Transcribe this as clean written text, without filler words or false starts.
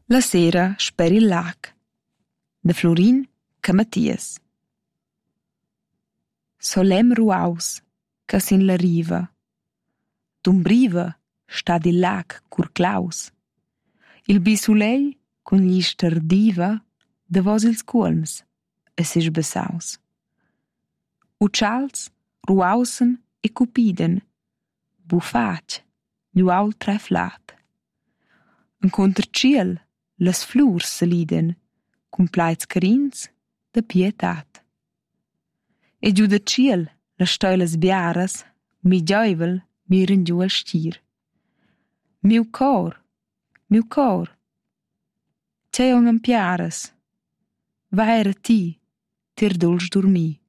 La sera sper il lag. Da Florin ca Mattias. Solem ruaus, ca sin la riva. D'umbriva sta il lag cur claus. Il bisulei cun gli stardiva davos ils cuolms e sesch bessaus. Uccials ruausen e cupiden, bufatg, gluaul treflat. Encunter ciel las flurs saliden, cun plaids carins da pietat. E giù da ciel las stoilas biaras, mi giaivel miran giù al stir. Miu cor, tgei on empiaras, va era ti, tir dulsch dormi.